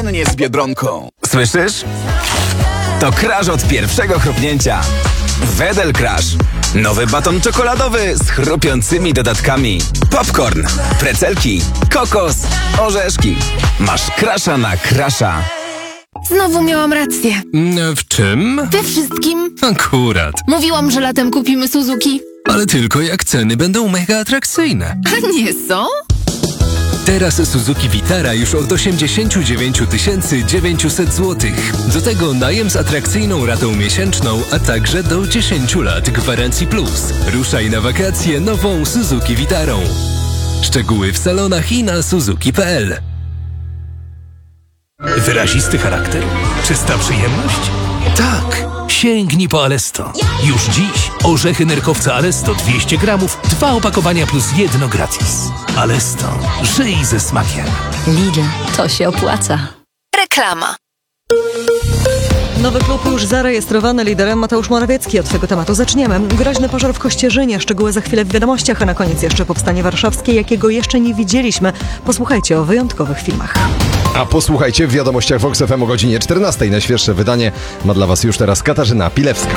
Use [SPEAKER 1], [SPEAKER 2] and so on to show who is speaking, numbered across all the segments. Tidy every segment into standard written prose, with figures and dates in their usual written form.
[SPEAKER 1] Nie z Biedronką. Słyszysz? To crash od pierwszego chrupnięcia. Wedel Crash. Nowy baton czekoladowy z chrupiącymi dodatkami. Popcorn, precelki, kokos, orzeszki. Masz crasha na crasha.
[SPEAKER 2] Znowu miałam rację.
[SPEAKER 3] W czym?
[SPEAKER 2] We wszystkim.
[SPEAKER 3] Akurat.
[SPEAKER 2] Mówiłam, że latem kupimy Suzuki.
[SPEAKER 3] Ale tylko jak ceny będą mega atrakcyjne.
[SPEAKER 2] A nie są?
[SPEAKER 3] Teraz Suzuki Vitara już od 89 900 zł. Do tego najem z atrakcyjną ratą miesięczną, a także do 10 lat gwarancji plus. Ruszaj na wakacje nową Suzuki Vitarą. Szczegóły w salonach i na suzuki.pl.
[SPEAKER 4] Wyrazisty charakter? Czysta przyjemność? Tak! Sięgnij po Alesto. Już dziś orzechy nerkowca Alesto 200 gramów, 2 opakowania plus 1 gratis. Alesto. Żyj ze smakiem.
[SPEAKER 5] Lidl, to się opłaca.
[SPEAKER 2] Reklama.
[SPEAKER 6] Nowy klub już zarejestrowany, liderem Mateusz Morawiecki. Od tego tematu zaczniemy. Groźny pożar w Kościerzynie, szczegóły za chwilę w wiadomościach, a na koniec jeszcze powstanie warszawskie, jakiego jeszcze nie widzieliśmy. Posłuchajcie o wyjątkowych filmach.
[SPEAKER 7] A posłuchajcie w wiadomościach Vox FM o godzinie 14. Najświeższe wydanie ma dla Was już teraz Katarzyna Pilewska.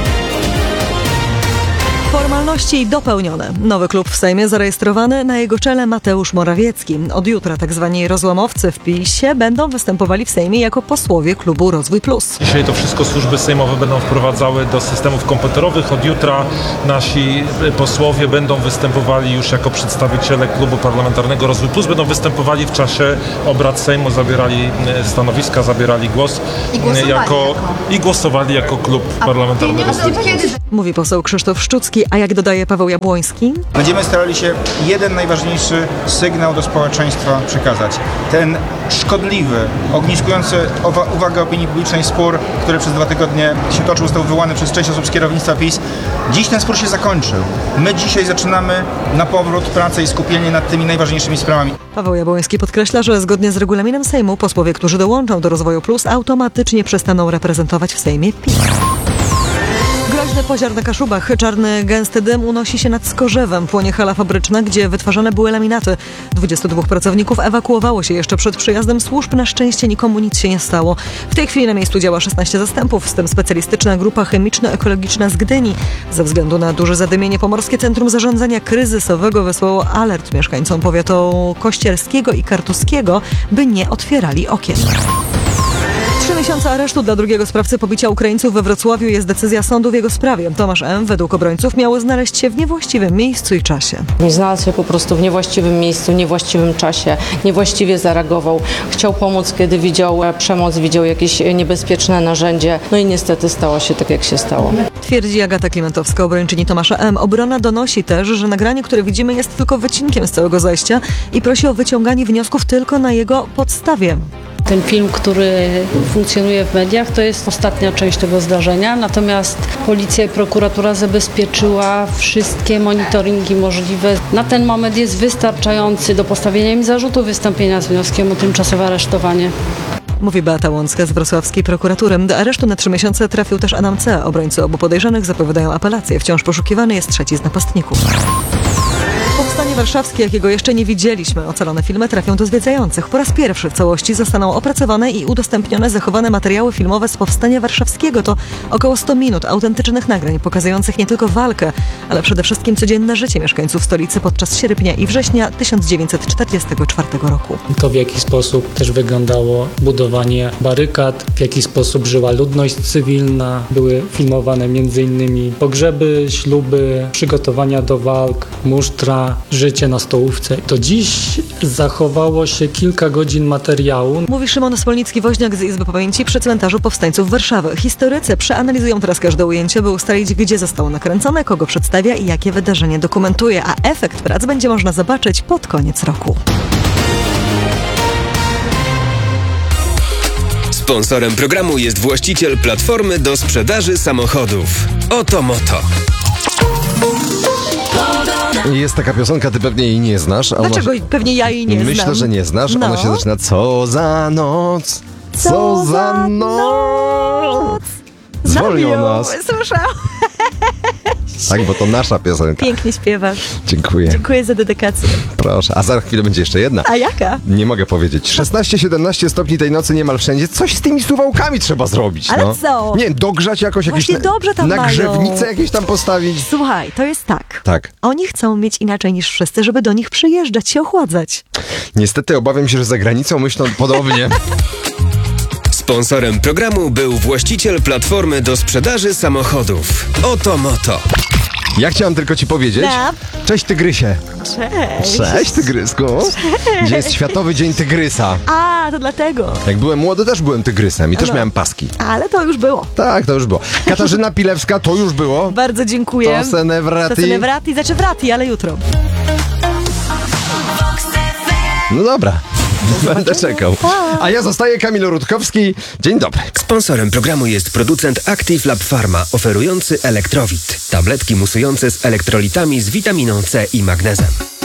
[SPEAKER 6] Formalności dopełnione. Nowy klub w Sejmie zarejestrowany, na jego czele Mateusz Morawiecki. Od jutra tzw. rozłamowcy w PiS-ie będą występowali w Sejmie jako posłowie klubu Rozwój Plus.
[SPEAKER 8] Dzisiaj to wszystko służby sejmowe będą wprowadzały do systemów komputerowych. Od jutra nasi posłowie będą występowali już jako przedstawiciele klubu parlamentarnego Rozwój Plus. Będą występowali w czasie obrad Sejmu, zabierali stanowiska, zabierali głos i głosowali jako klub parlamentarny Rozwój Plus.
[SPEAKER 6] Mówi poseł Krzysztof Szczucki, a jak dodaje Paweł Jabłoński?
[SPEAKER 9] Będziemy starali się jeden najważniejszy sygnał do społeczeństwa przekazać. Ten szkodliwy, ogniskujący uwagę opinii publicznej spór, który przez 2 tygodnie się toczył, został wywołany przez część osób z kierownictwa PiS. Dziś ten spór się zakończył. My dzisiaj zaczynamy na powrót pracę i skupienie nad tymi najważniejszymi sprawami.
[SPEAKER 6] Paweł Jabłoński podkreśla, że zgodnie z regulaminem Sejmu posłowie, którzy dołączą do Rozwoju Plus, automatycznie przestaną reprezentować w Sejmie PiS. Groźny pożar na Kaszubach. Czarny, gęsty dym unosi się nad Skorzewem. Płonie hala fabryczna, gdzie wytwarzane były laminaty. 22 pracowników ewakuowało się jeszcze przed przyjazdem służb. Na szczęście nikomu nic się nie stało. W tej chwili na miejscu działa 16 zastępów, w tym specjalistyczna grupa chemiczno-ekologiczna z Gdyni. Ze względu na duże zadymienie Pomorskie Centrum Zarządzania Kryzysowego wysłało alert mieszkańcom powiatu kościerskiego i kartuskiego, by nie otwierali okien. 3 miesiące aresztu dla drugiego sprawcy pobicia Ukraińców we Wrocławiu jest decyzja sądu w jego sprawie. Tomasz M. według obrońców miał znaleźć się w niewłaściwym miejscu i czasie.
[SPEAKER 10] Znalazł się po prostu w niewłaściwym miejscu, niewłaściwym czasie, niewłaściwie zareagował. Chciał pomóc, kiedy widział przemoc, widział jakieś niebezpieczne narzędzie. No i niestety stało się tak, jak się stało.
[SPEAKER 6] Twierdzi Agata Klimentowska, obrończyni Tomasza M. Obrona donosi też, że nagranie, które widzimy, jest tylko wycinkiem z całego zajścia i prosi o wyciąganie wniosków tylko na jego podstawie.
[SPEAKER 11] Ten film, który funkcjonuje w mediach, to jest ostatnia część tego zdarzenia, natomiast policja i prokuratura zabezpieczyła wszystkie monitoringi możliwe. Na ten moment jest wystarczający do postawienia im zarzutu wystąpienia z wnioskiem o tymczasowe aresztowanie.
[SPEAKER 6] Mówi Beata Łącka z wrocławskiej prokuratury. Do aresztu na 3 miesiące trafił też Adam C. Obrońcy obu podejrzanych zapowiadają apelację. Wciąż poszukiwany jest trzeci z napastników. Powstanie warszawskie, jakiego jeszcze nie widzieliśmy. Ocalone filmy trafią do zwiedzających. Po raz pierwszy w całości zostaną opracowane i udostępnione zachowane materiały filmowe z Powstania Warszawskiego. To około 100 minut autentycznych nagrań pokazujących nie tylko walkę, ale przede wszystkim codzienne życie mieszkańców stolicy podczas sierpnia i września 1944 roku.
[SPEAKER 12] To, w jaki sposób też wyglądało budowanie barykad, w jaki sposób żyła ludność cywilna. Były filmowane m.in. pogrzeby, śluby, przygotowania do walk, musztra, życie na stołówce. Do dziś zachowało się kilka godzin materiału.
[SPEAKER 6] Mówi Szymon Smolnicki-Woźniak z Izby Pamięci przy cmentarzu powstańców Warszawy. Historycy przeanalizują teraz każde ujęcie, by ustalić, gdzie zostało nakręcone, kogo przedstawia i jakie wydarzenie dokumentuje, a efekt prac będzie można zobaczyć pod koniec roku.
[SPEAKER 13] Sponsorem programu jest właściciel platformy do sprzedaży samochodów. Oto Moto.
[SPEAKER 7] Jest taka piosenka, ty pewnie jej nie znasz.
[SPEAKER 6] Dlaczego pewnie ja jej nie znam?
[SPEAKER 7] Myślę, że nie znasz.
[SPEAKER 6] No.
[SPEAKER 7] Ona się zaczyna co za noc, co za noc. Zwolni o nas.
[SPEAKER 6] Słyszałam.
[SPEAKER 7] Tak, bo to nasza piosenka.
[SPEAKER 6] Pięknie śpiewasz.
[SPEAKER 7] Dziękuję.
[SPEAKER 6] Dziękuję za dedykację.
[SPEAKER 7] Proszę. A za chwilę będzie jeszcze jedna.
[SPEAKER 6] A jaka?
[SPEAKER 7] Nie mogę powiedzieć. 16-17 stopni tej nocy niemal wszędzie. Coś z tymi suwałkami trzeba zrobić.
[SPEAKER 6] Ale
[SPEAKER 7] no.
[SPEAKER 6] co?
[SPEAKER 7] Nie, dogrzać jakoś jakieś...
[SPEAKER 6] Właśnie dobrze tam
[SPEAKER 7] nagrzewnicę
[SPEAKER 6] mają.
[SPEAKER 7] jakieś tam postawić.
[SPEAKER 6] Słuchaj, to jest tak.
[SPEAKER 7] Tak.
[SPEAKER 6] Oni chcą mieć inaczej niż wszyscy, żeby do nich przyjeżdżać, się ochładzać.
[SPEAKER 7] Niestety obawiam się, że za granicą myślą podobnie.
[SPEAKER 13] Sponsorem programu był właściciel platformy do sprzedaży samochodów. Oto Moto.
[SPEAKER 7] Ja chciałem tylko ci powiedzieć.
[SPEAKER 6] No.
[SPEAKER 7] Cześć Tygrysie.
[SPEAKER 6] Cześć.
[SPEAKER 7] Cześć Tygrysku. Gdzie jest Światowy Dzień Tygrysa.
[SPEAKER 6] A, to dlatego.
[SPEAKER 7] Jak byłem młody, też byłem tygrysem i też
[SPEAKER 6] No.
[SPEAKER 7] miałem paski.
[SPEAKER 6] Ale to już było.
[SPEAKER 7] Tak, to już było. Katarzyna Pilewska, to już było.
[SPEAKER 6] Bardzo dziękuję.
[SPEAKER 7] To se nevraty.
[SPEAKER 6] To se nevraty, znaczy wraty, ale jutro.
[SPEAKER 7] No dobra, będę czekał. A ja zostaję Kamil Rutkowski. Dzień dobry.
[SPEAKER 13] Sponsorem programu jest producent Active Lab Pharma, oferujący Elektrowit. Tabletki musujące z elektrolitami z witaminą C i magnezem.